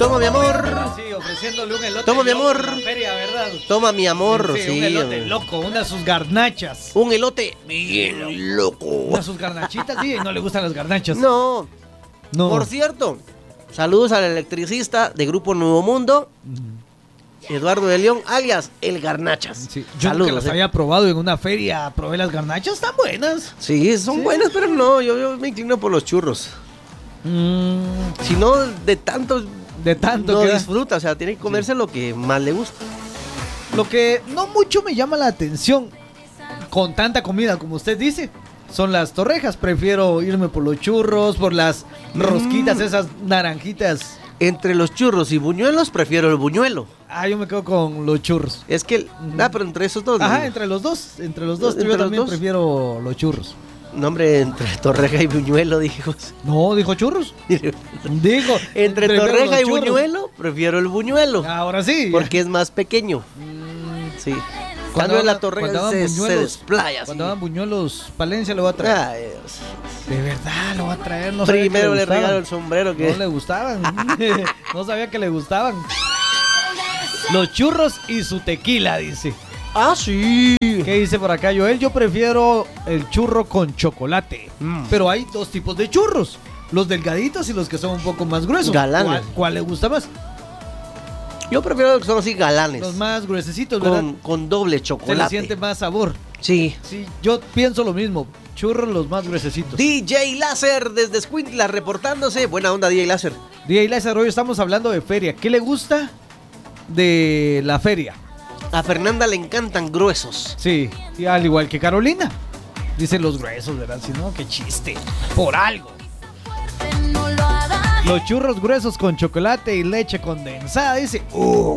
Toma mi amor. Sí, ofreciéndole un elote. Toma mi amor. En la feria, ¿verdad? Toma mi amor. Sí, Sí, un elote loco, una de sus garnachas. Un elote bien loco. Una de sus garnachitas, sí, y no le gustan las garnachas. No. No. Por cierto, saludos al electricista de Grupo Nuevo Mundo, Eduardo de León, alias El Garnachas. Sí, yo nunca saludos. las había probado en una feria. Probé las garnachas, están buenas. Sí, son Sí. buenas, pero no, yo me inclino por los churros. Si no, de tanto no que da. disfruta, o sea, tiene que comerse lo que más le gusta. Lo que no mucho me llama la atención con tanta comida como usted dice son las torrejas. Prefiero irme por los churros, por las rosquitas, esas naranjitas. Entre los churros y buñuelos, prefiero el buñuelo. Yo me quedo con los churros. Es que, pero entre esos dos. Ajá, ¿no? entre los dos. ¿Entre Yo los también dos? prefiero los churros. No, hombre, entre torreja y buñuelo, dijo. No, dijo churros. Dijo. Entre prefiero torreja los y churros. buñuelo, prefiero el buñuelo. Ahora sí. Porque es más pequeño. Sí. Cambio en la torreja se desplaya. Así. Cuando van buñuelos, Palencia lo va a traer. Ay, Dios. De verdad, lo va a traer. No sabía Primero que le gustaban. regalo el sombrero que... No le gustaban. No sabía que le gustaban. Los churros y su tequila, dice. Ah, sí. ¿Qué dice por acá, Joel? Yo prefiero el churro con chocolate. Pero hay dos tipos de churros. Los delgaditos y los que son un poco más gruesos. Galanes. ¿Cuál le gusta más? Yo prefiero los que son así galanes. Los más gruesecitos, ¿verdad? Con doble Se le chocolate. siente más sabor. Sí. Sí, yo pienso lo mismo. Churros los más gruesecitos. DJ Láser desde Escuintla reportándose. Buena onda, DJ Láser. DJ Láser, hoy estamos hablando de feria. ¿Qué le gusta de la feria? A Fernanda le encantan gruesos. Sí, y al igual que Carolina. Dicen los gruesos, ¿verdad? Si no, qué chiste. Por algo. Los churros gruesos con chocolate y leche condensada. Dice, uff.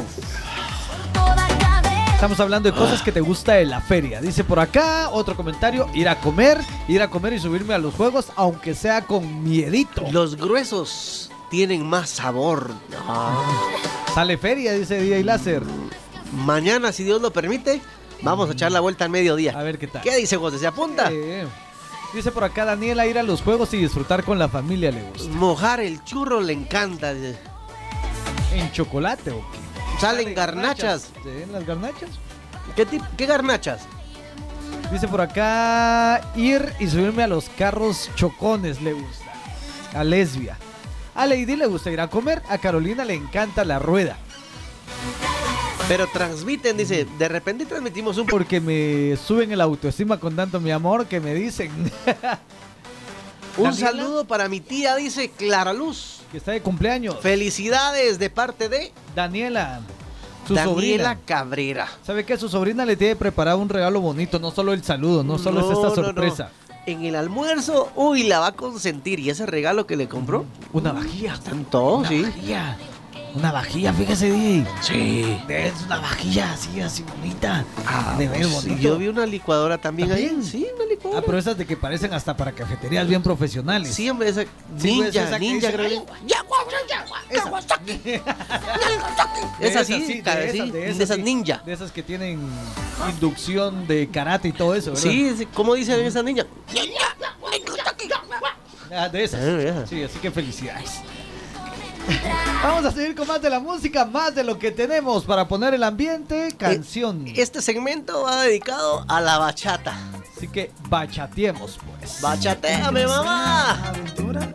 Estamos hablando de cosas que te gusta de la feria. Dice por acá, otro comentario, ir a comer y subirme a los juegos, aunque sea con miedito. Los gruesos tienen más sabor. Sale feria, dice DJ Láser. Mañana, si Dios lo permite, vamos a echar la vuelta al mediodía. A ver qué tal. ¿Qué dice José? ¿Se apunta? Dice por acá Daniela, ir a los juegos y disfrutar con la familia le gusta. Mojar el churro le encanta. ¿En chocolate o qué? Salen garnachas. ¿En las garnachas? ¿Qué garnachas? Dice por acá, ir y subirme a los carros chocones le gusta. A Lesbia. A Lady le gusta ir a comer. A Carolina le encanta la rueda. Pero transmiten, dice, de repente transmitimos un... Porque me suben el autoestima con tanto mi amor que me dicen. Un ¿Daniela? saludo para mi tía, dice Clara Luz. Que está de cumpleaños. Felicidades de parte de Daniela. Su Daniela sobrina. Cabrera. ¿Sabe qué? Su sobrina le tiene preparado un regalo bonito. No solo el saludo, no solo es esta sorpresa. No. En el almuerzo, la va a consentir. ¿Y ese regalo que le compró? Una vajilla. Tanto, sí. Vajilla. Una vajilla, fíjese, DJ. Sí. Es una vajilla así bonita. De ver Pues, bonito. yo vi una licuadora también ahí. ¿También? Sí, una licuadora. Pero esas de que parecen hasta para cafeterías bien profesionales. Sí, hombre, esa Sí, pues, ninja, esa que ninja, dice, creo que. Esa. Es así, de esas ninja. De esas que tienen inducción de karate y todo eso, ¿verdad? Sí, ¿cómo dicen esas ninjas? De esas. esas. Sí, así que felicidades. Vamos a seguir con más de la música, más de lo que tenemos para poner el ambiente. Canción. Este segmento va dedicado a la bachata. Así que bachateemos, pues. Bachateame, mamá. Aventura.